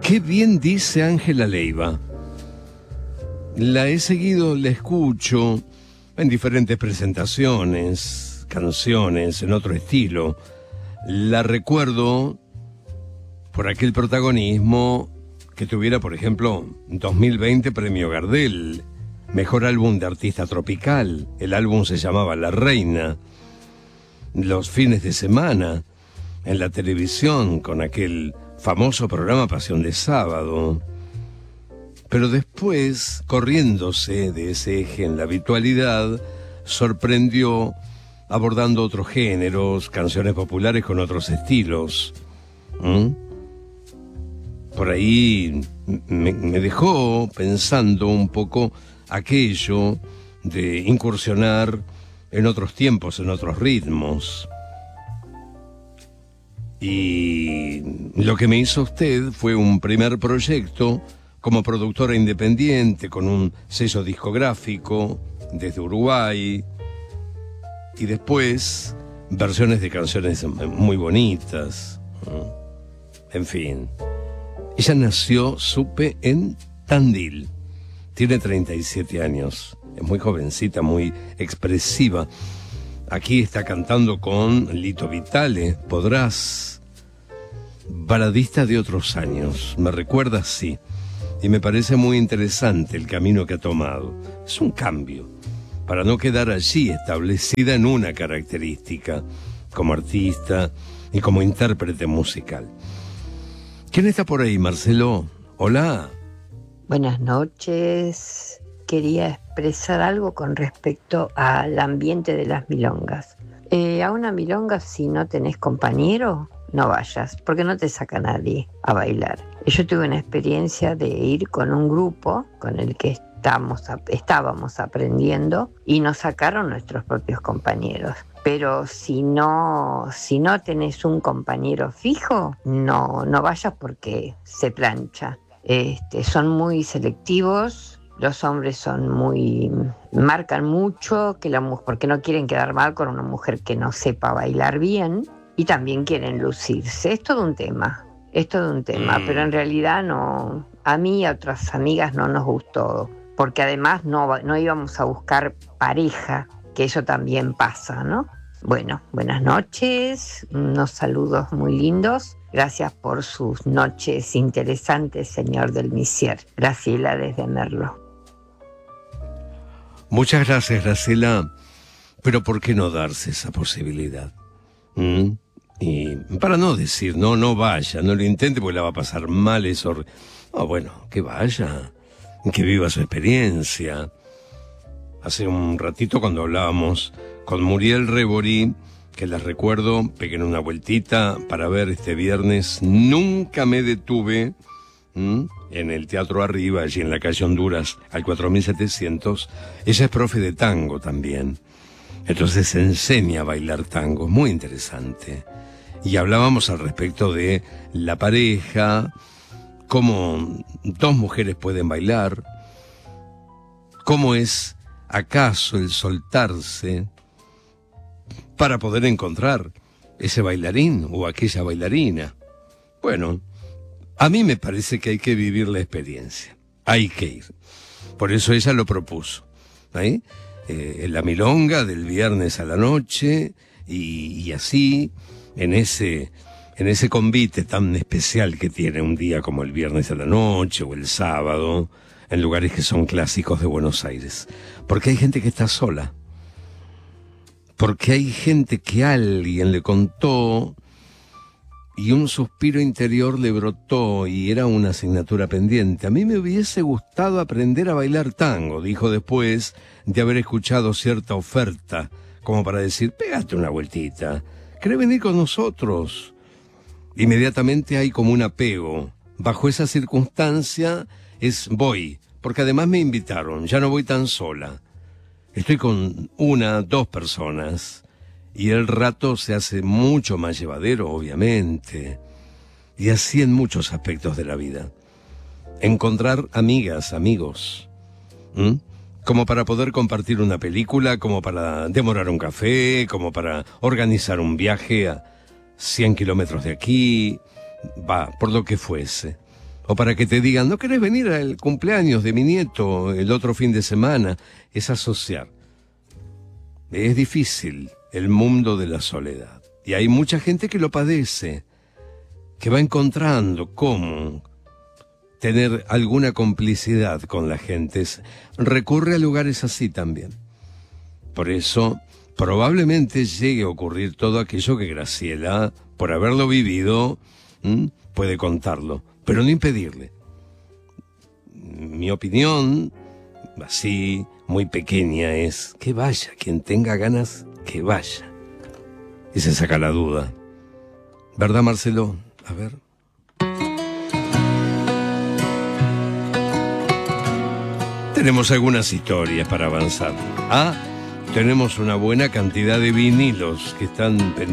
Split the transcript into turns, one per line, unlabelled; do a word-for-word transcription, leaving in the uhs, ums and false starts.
Qué bien dice Ángela Leiva. La he seguido, la escucho en diferentes presentaciones, canciones, en otro estilo. La recuerdo por aquel protagonismo que tuviera, por ejemplo, dos mil veinte Premio Gardel, Mejor Álbum de Artista Tropical. El álbum se llamaba La Reina. Los fines de semana, en la televisión, con aquel famoso programa Pasión de Sábado. Pero después, corriéndose de ese eje en la habitualidad, sorprendió abordando otros géneros, canciones populares con otros estilos. ¿Mm? Por ahí me, me dejó pensando un poco aquello de incursionar en otros tiempos, en otros ritmos. Y lo que me hizo usted fue un primer proyecto como productora independiente con un sello discográfico desde Uruguay, y después versiones de canciones muy bonitas. En fin, ella nació, supe, en Tandil. Tiene treinta y siete años, es muy jovencita, muy expresiva. Aquí está cantando con Lito Vitale, Podrás, baladista de otros años, me recuerda así, y me parece muy interesante el camino que ha tomado. Es un cambio, para no quedar allí establecida en una característica, como artista y como intérprete musical. ¿Quién está por ahí, Marcelo? Hola.
Buenas noches. Quería expresar algo con respecto al ambiente de las milongas. Eh, a una milonga, si no tenés compañero, no vayas, porque no te saca nadie a bailar. Yo tuve una experiencia de ir con un grupo con el que estamos, estábamos aprendiendo y nos sacaron nuestros propios compañeros. Pero si no, si no tenés un compañero fijo, no, no vayas porque se plancha. Este, son muy selectivos. Los hombres son muy, marcan mucho que la mujer, porque no quieren quedar mal con una mujer que no sepa bailar bien, y también quieren lucirse. Es todo un tema, es todo un tema, mm. pero en realidad no, a mí y a otras amigas no nos gustó, porque además no, no íbamos a buscar pareja, que eso también pasa, ¿no? Bueno, buenas noches, unos saludos muy lindos. Gracias por sus noches interesantes, señor del Misier. Graciela desde Merlo.
Muchas gracias, Graciela, pero ¿por qué no darse esa posibilidad? ¿Mm? Y para no decir, no, no vaya, no lo intente porque la va a pasar mal, eso. Oh, bueno, que vaya, que viva su experiencia. Hace un ratito cuando hablábamos con Muriel Rebori, que las recuerdo, pegué una vueltita para ver este viernes, nunca me detuve, ¿m? en el Teatro Arriba, allí en la calle Honduras, al cuatro mil setecientos. Ella es profe de tango también, entonces enseña a bailar tango, muy interesante. Y hablábamos al respecto de la pareja, cómo dos mujeres pueden bailar, cómo es acaso el soltarse para poder encontrar ese bailarín o aquella bailarina. Bueno, a mí me parece que hay que vivir la experiencia, hay que ir. Por eso ella lo propuso, ¿eh? Eh, en la milonga del viernes a la noche, y, y así, en ese, en ese convite tan especial que tiene un día como el viernes a la noche o el sábado, en lugares que son clásicos de Buenos Aires. Porque hay gente que está sola. Porque hay gente que alguien le contó y un suspiro interior le brotó y era una asignatura pendiente. A mí me hubiese gustado aprender a bailar tango, dijo después de haber escuchado cierta oferta, como para decir, pégate una vueltita, ¿querés venir con nosotros? Inmediatamente hay como un apego. Bajo esa circunstancia es voy, porque además me invitaron, ya no voy tan sola. Estoy con una, dos personas, y el rato se hace mucho más llevadero, obviamente, y así en muchos aspectos de la vida. Encontrar amigas, amigos, ¿Mm? como para poder compartir una película, como para demorar un café, como para organizar un viaje a cien kilómetros de aquí, va, por lo que fuese. O para que te digan, ¿no querés venir al cumpleaños de mi nieto el otro fin de semana? Es asociar. Es difícil el mundo de la soledad. Y hay mucha gente que lo padece, que va encontrando cómo tener alguna complicidad con la gente. Recurre a lugares así también. Por eso, probablemente llegue a ocurrir todo aquello que Graciela, por haberlo vivido, ¿m? puede contarlo, pero no impedirle. Mi opinión, así, muy pequeña, es que vaya, quien tenga ganas, que vaya. Y se saca la duda. ¿Verdad, Marcelo? A ver. Tenemos algunas historias para avanzar. Ah, tenemos una buena cantidad de vinilos que están pendientes.